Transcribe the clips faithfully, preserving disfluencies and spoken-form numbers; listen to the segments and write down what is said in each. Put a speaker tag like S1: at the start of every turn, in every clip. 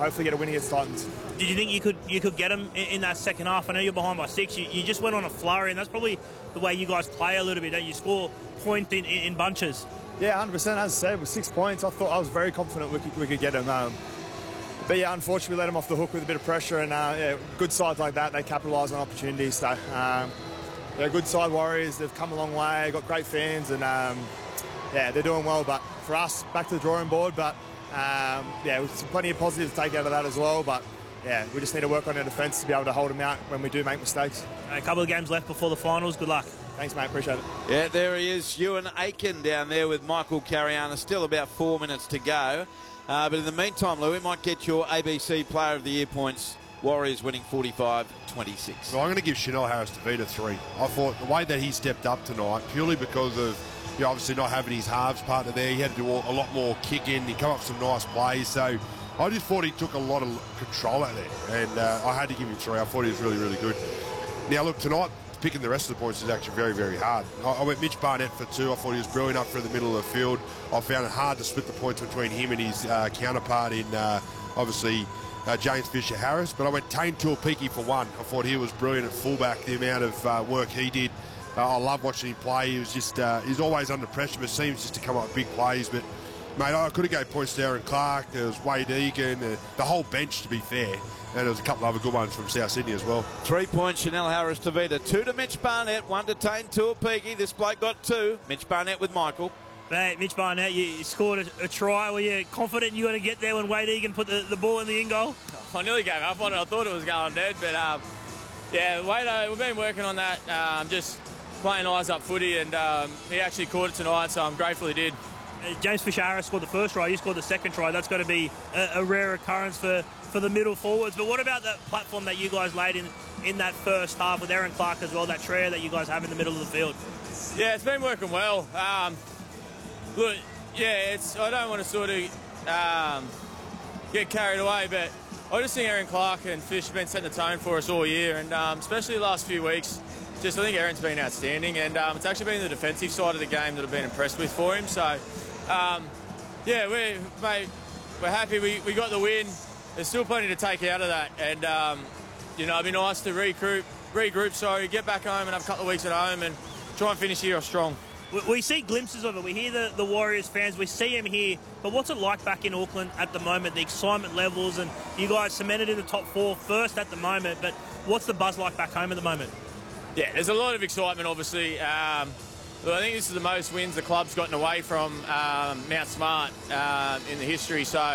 S1: hopefully get a win against Titans.
S2: Did you think you could you could get them in, in that second half? I know you're behind by six. You, you just went on a flurry, and that's probably the way you guys play a little bit. Don't you score point in, in, in bunches?
S1: Yeah, one hundred percent. As I said, with six points, I thought I was very confident we could, we could get them. Um, but yeah, unfortunately, we let them off the hook with a bit of pressure, and uh, yeah, good sides like that, they capitalise on opportunities. So, um, yeah, good side Warriors. They've come a long way, got great fans, and um, yeah, they're doing well. But for us, back to the drawing board. But um, yeah, with plenty of positives to take out of that as well. But yeah, we just need to work on our defence to be able to hold them out when we do make mistakes.
S2: A couple of games left before the finals. Good luck.
S1: Thanks, mate. Appreciate it.
S3: Yeah, there he is, Ewan Aiken down there with Michael Cariana. Still about four minutes to go. Uh, but in the meantime, Lou, we might get your A B C Player of the Year points. Warriors winning forty-five twenty-six.
S4: Well, I'm going to give Chanel Harris-Tavita three. I thought the way that he stepped up tonight, purely because of, you know, obviously not having his halves partner there, he had to do a lot more kicking. He came up with some nice plays. So I just thought he took a lot of control out there. And uh, I had to give him three. I thought he was really, really good. Now, look, tonight, picking the rest of the points is actually very, very hard. I, I went Mitch Barnett for two. I thought he was brilliant up through the middle of the field. I found it hard to split the points between him and his uh, counterpart in, uh, obviously, uh, James Fisher-Harris. But I went Tane Tuapiki for one. I thought he was brilliant at fullback, the amount of uh, work he did. Uh, I love watching him play. He was just, uh, he's always under pressure, but seems just to come up with big plays. But, mate, I could have gave points to Aaron Clark. There was Wade Egan, uh, the whole bench, to be fair. And there was a couple of other good ones from South Sydney as well.
S3: Three points, Chanel Harris-Tavita. Two to Mitch Barnett, one to Tane Tuapiki. This bloke got two. Mitch Barnett with Michael.
S2: Hey, Mitch Barnett, you, you scored a, a try. Were you confident you were going to get there when Wade Egan put the, the ball in the in goal?
S5: I nearly gave up on it. I thought it was going dead. But, um, yeah, Wade, uh, we've been working on that, um, just playing eyes up footy, and um, he actually caught it tonight, so I'm grateful he did.
S2: Uh, James Fisher-Harris scored the first try. You scored the second try. That's got to be a, a rare occurrence for, for the middle forwards. But what about that platform that you guys laid in in that first half with Aaron Clark as well, that trio that you guys have in the middle of the field?
S5: Yeah, it's been working well. Um, look, yeah, it's. I don't want to sort of um, get carried away, but I just think Aaron Clark and Fish have been setting the tone for us all year, and um, especially the last few weeks. Just, I think Aaron's been outstanding, and um, it's actually been the defensive side of the game that I've been impressed with for him. So, um, yeah, we're, mate, we're happy we, we got the win. There's still plenty to take out of that, and, um, you know, it'd be nice to regroup, regroup, sorry, get back home and have a couple of weeks at home and try and finish here off strong.
S2: We, we see glimpses of it. We hear the, the Warriors fans, we see them here, but what's it like back in Auckland at the moment, the excitement levels, and you guys cemented in the top four first at the moment, but what's the buzz like back home at the moment?
S5: Yeah, there's a lot of excitement, obviously. Um, I think this is the most wins the club's gotten away from um, Mount Smart uh, in the history. So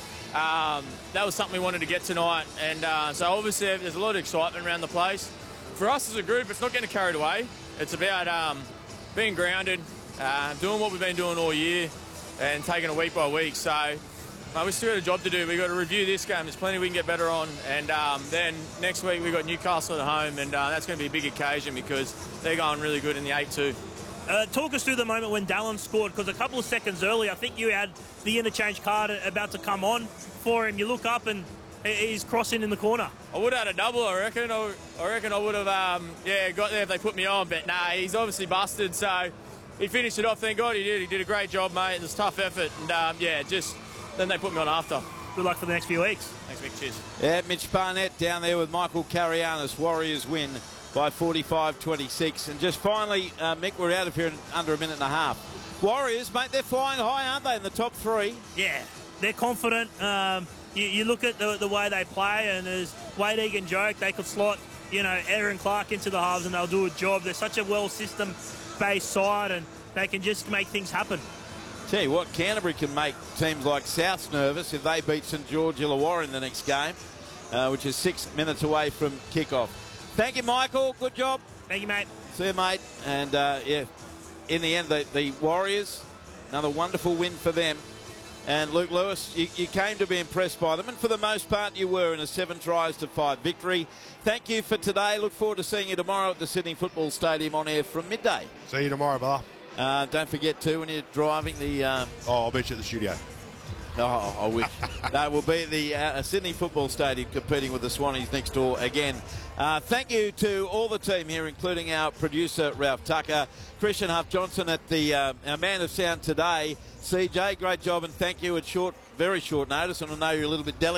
S5: um, that was something we wanted to get tonight. And uh, so obviously there's a lot of excitement around the place. For us as a group, it's not getting carried away. It's about um, being grounded, uh, doing what we've been doing all year and taking it week by week. So Uh, we've still got a job to do. We've got to review this game. There's plenty we can get better on. And um, then next week we've got Newcastle at home, and uh, that's going to be a big occasion because they're going really good in the eight two.
S2: Uh, talk us through the moment when Dallin scored, because a couple of seconds earlier, I think you had the interchange card about to come on for him. You look up and he's crossing in the corner.
S5: I would have had a double, I reckon. I, I reckon I would have, um, yeah, got there if they put me on. But, nah, he's obviously busted. So he finished it off. Thank God he did. He did a great job, mate. It was tough effort. And, um, yeah, just... then they put me on after.
S2: Good luck for the next few weeks.
S5: Thanks, Mick. Cheers.
S3: Yeah, Mitch Barnett down there with Michael Carianis. Warriors win by forty-five twenty-six. And just finally, uh, Mick, we're out of here in under a minute and a half. Warriors, mate, they're flying high, aren't they, in the top three?
S2: Yeah, they're confident. Um, you, you look at the, the way they play, and as Wade Egan joked, they could slot, you know, Aaron Clark into the halves and they'll do a job. They're such a well system-based side, and they can just make things happen.
S3: Tell you what, Canterbury can make teams like Souths nervous if they beat St George Illawarra in the next game, uh, which is six minutes away from kickoff. Thank you, Michael. Good job.
S2: Thank you, mate.
S3: See you, mate. And, uh, yeah, in the end, the, the Warriors, another wonderful win for them. And, Luke Lewis, you, you came to be impressed by them, and for the most part you were in a seven tries to five victory. Thank you for today. Look forward to seeing you tomorrow at the Sydney Football Stadium on air from midday.
S4: See you tomorrow, brother.
S3: Uh, don't forget, too, when you're driving the... Um,
S4: oh, I'll meet you at the studio.
S3: Oh, I wish. No, we'll be at the uh, Sydney Football Stadium competing with the Swannies next door again. Uh, thank you to all the team here, including our producer, Ralph Tucker, Christian Huff-Johnson at the uh, our man of sound today, C J. Great job, and thank you at short, very short notice, and I know you're a little bit delicate.